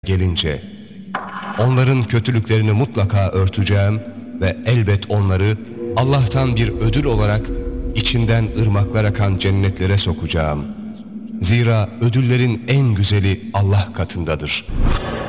gelince onların kötülüklerini mutlaka örteceğim ve elbet onları Allah'tan bir ödül olarak içinden ırmaklar akan cennetlere sokacağım. Zira ödüllerin en güzeli Allah katındadır.